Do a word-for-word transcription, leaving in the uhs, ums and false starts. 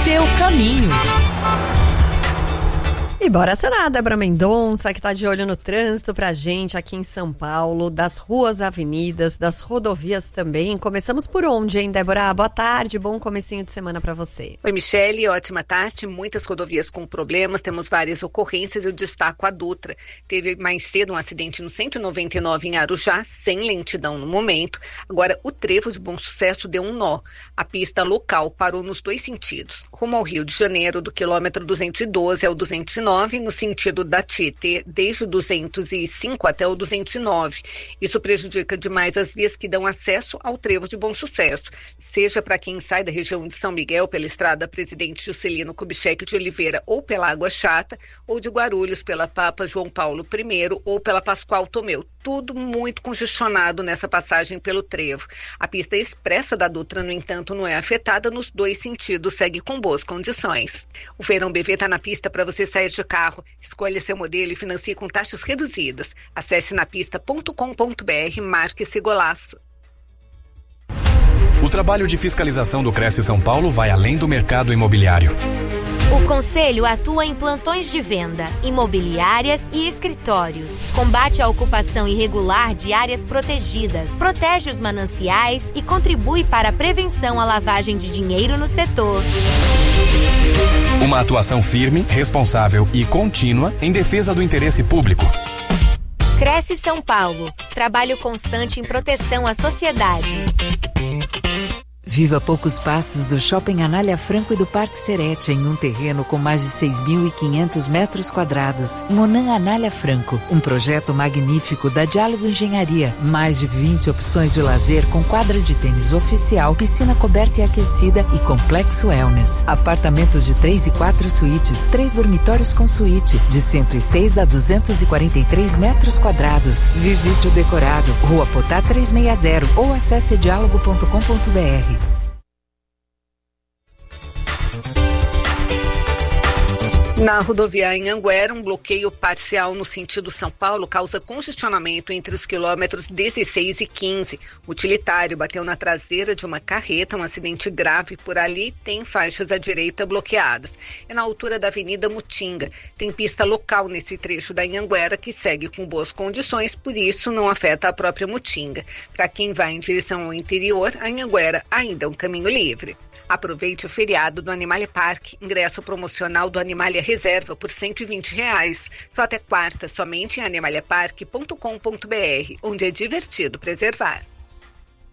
seu caminho. E bora acionar a Débora Mendonça, que tá de olho no trânsito pra gente aqui em São Paulo, das ruas, avenidas, das rodovias também. Começamos por onde, hein, Débora? Boa tarde, bom comecinho de semana pra você. Oi, Michele, ótima tarde. Muitas rodovias com problemas, temos várias ocorrências. Eu destaco a Dutra. Teve mais cedo um acidente no cento e noventa e nove em Arujá, sem lentidão no momento. Agora, o trevo de Bom Sucesso deu um nó. A pista local parou nos dois sentidos. Rumo ao Rio de Janeiro, do quilômetro duzentos e doze ao duzentos e nove, no sentido da Tietê, desde o duzentos e cinco até o duzentos e nove. Isso prejudica demais as vias que dão acesso ao trevo de Bom Sucesso, seja para quem sai da região de São Miguel pela estrada Presidente Juscelino Kubitschek de Oliveira ou pela Água Chata, ou de Guarulhos pela Papa João Paulo I ou pela Pascoal Tomeu. Tudo muito congestionado nessa passagem pelo trevo. A pista expressa da Dutra, no entanto, não é afetada nos dois sentidos, segue com boas condições. O Feirão B V está na pista para você sair de carro. Escolha seu modelo e financie com taxas reduzidas. Acesse napista ponto com ponto br e marque esse golaço. O trabalho de fiscalização do Cresce São Paulo vai além do mercado imobiliário. O Conselho atua em plantões de venda, imobiliárias e escritórios. Combate a ocupação irregular de áreas protegidas, protege os mananciais e contribui para a prevenção à lavagem de dinheiro no setor. Uma atuação firme, responsável e contínua em defesa do interesse público. Cresce São Paulo. Trabalho constante em proteção à sociedade. Viva poucos passos do Shopping Anália Franco e do Parque Serete em um terreno com mais de seis mil e quinhentos metros quadrados. Monan Anália Franco, um projeto magnífico da Diálogo Engenharia. Mais de vinte opções de lazer com quadra de tênis oficial, piscina coberta e aquecida e complexo wellness. Apartamentos de três e quatro suítes, três dormitórios com suíte, de cento e seis a duzentos e quarenta e três metros quadrados. Visite o decorado, Rua Potá trezentos e sessenta ou acesse diálogo ponto com ponto br. Na rodovia Anhanguera, um bloqueio parcial no sentido São Paulo causa congestionamento entre os quilômetros dezesseis e quinze. O utilitário bateu na traseira de uma carreta, um acidente grave por ali, tem faixas à direita bloqueadas. É na altura da Avenida Mutinga. Tem pista local nesse trecho da Anhanguera que segue com boas condições, por isso não afeta a própria Mutinga. Para quem vai em direção ao interior, a Anhanguera ainda é um caminho livre. Aproveite o feriado do Animalia Park. Ingresso promocional do Animalia Reserva por cento e vinte reais. Só até quarta, somente em animalia park ponto com ponto br, onde é divertido preservar.